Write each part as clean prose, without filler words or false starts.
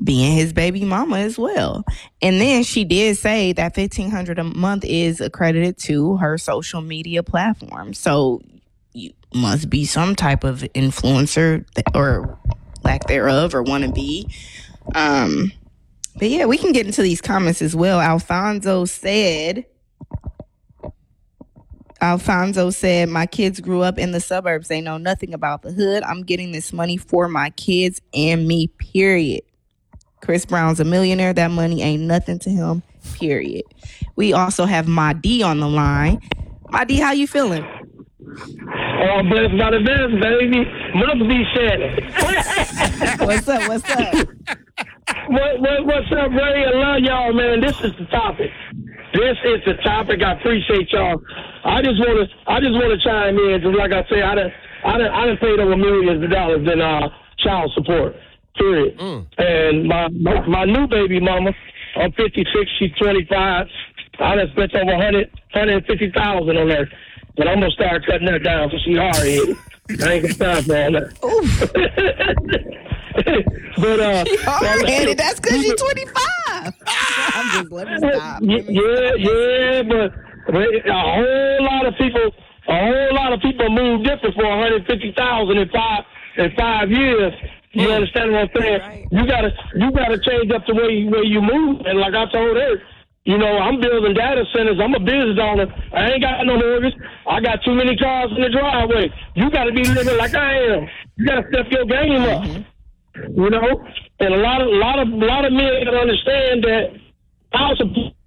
being his baby mama as well. And then she did say that $1,500 a month is accredited to her social media platform. So you must be some type of influencer or lack thereof, or want to be. But yeah, we can get into these comments as well. Alfonso said, my kids grew up in the suburbs. They know nothing about the hood. I'm getting this money for my kids and me, period. Chris Brown's a millionaire. That money ain't nothing to him, period. We also have Madi on the line. Madi, how you feeling? Oh, blessed by the best, baby. Must be Shannon. What's up? What's up, Ray? I love y'all, man. This is the topic. I appreciate y'all. I just want to chime in. Just like I say, I done paid over millions of dollars in child support. Period. And my new baby mama, I'm 56, she's 25. I done spent over $150,000 on her. But I'm gonna start cutting her down because she's hard-headed. I ain't got time for all that. But hard-headed. That's because you're 25. I'm just let me stop. Yeah, but a whole lot of people move different for $150,000 in 5 years. You understand what I'm saying? Right. You gotta change up the way you move. And like I told her, you know, I'm building data centers. I'm a business owner. I ain't got no mortgage. I got too many cars in the driveway. You got to be living like I am. You got to step your game up. You know, and a lot of men can understand that house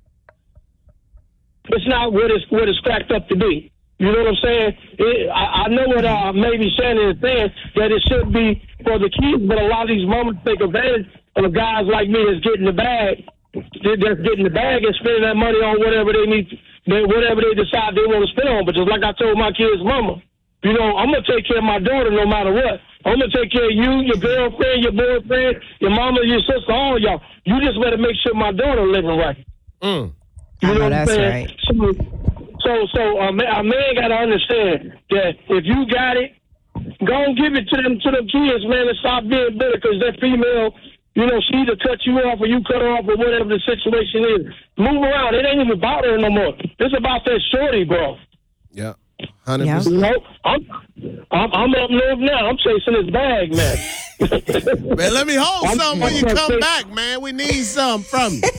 it's not what it's cracked up to be. You know what I'm saying? I know what maybe Shannon is saying, that it should be for the kids, but a lot of these mamas take advantage of guys like me that's getting the bag. They're just getting the bag and spending that money on whatever they need, whatever they decide they want to spend on. But just like I told my kids' mama, you know, I'm going to take care of my daughter no matter what. I'm going to take care of you, your girlfriend, your boyfriend, your mama, your sister, all y'all. You just better make sure my daughter living right. You know what I'm saying? Right. So a man got to understand that if you got it, go and give it to them kids, man, and stop being bitter because that female, you know, she either cut you off or you cut her off or whatever the situation is. Move around. It ain't even about her no more. It's about that shorty, bro. Yeah. 100%. You know, I'm up north now. I'm chasing this bag, man. Man, let me hold something when you come back, man. We need something from you.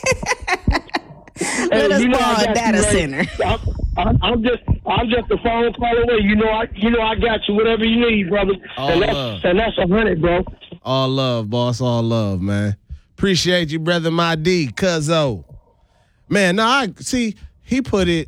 Let us borrow a data center. I'm just a phone call away. You know I got you. Whatever you need, brother. And that's 100, bro. All love, boss. All love, man. Appreciate you, brother. My D, cuzzo. Man, no, I see. He put it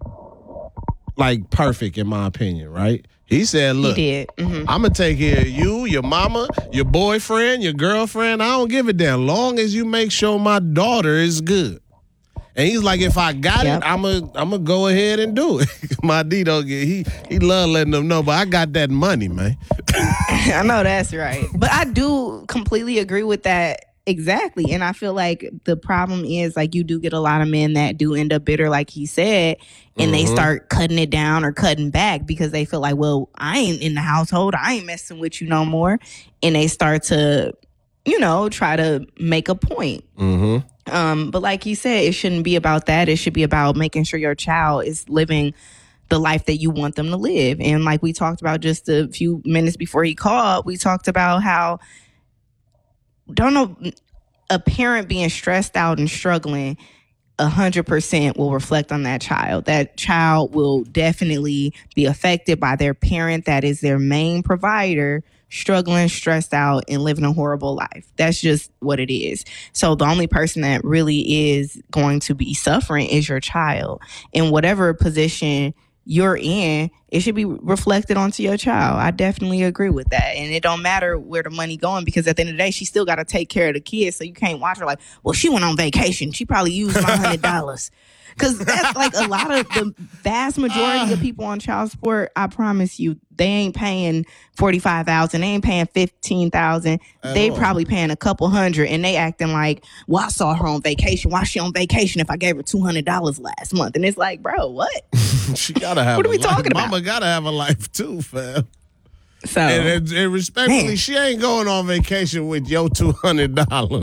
like perfect in my opinion, right? He said, "Look, he did. I'm gonna take care of you, your mama, your boyfriend, your girlfriend. I don't give a damn. Long as you make sure my daughter is good." And he's like, if I got it, I'm a go ahead and do it. My D don't get he love letting them know, but I got that money, man. I know that's right. But I do completely agree with that exactly. And I feel like the problem is like you do get a lot of men that do end up bitter, like he said, and they start cutting it down or cutting back because they feel like, well, I ain't in the household. I ain't messing with you no more. And they start to, you know, try to make a point. But like he said, it shouldn't be about that. It should be about making sure your child is living the life that you want them to live. And like we talked about just a few minutes before he called, we talked about how a parent being stressed out and struggling 100% will reflect on that child. That child will definitely be affected by their parent that is their main provider, struggling, stressed out, and living a horrible life. That's just what it is. So the only person that really is going to be suffering is your child. In whatever position you're in, it should be reflected onto your child. I definitely agree with that. And it don't matter where the money going, because at the end of the day, she still got to take care of the kids. So you can't watch her like, well, she went on vacation. She probably used my $100. Because that's like a lot of the vast majority of people on child support. I promise you, they ain't paying $45,000. They ain't paying $15,000. They probably paying a couple hundred, and they acting like, well, I saw her on vacation. Why she on vacation if I gave her $200 last month? And it's like, bro, what? She gotta have. What are we talking about? Mama gotta have a life too, fam. So and respectfully, she ain't going on vacation with your $200.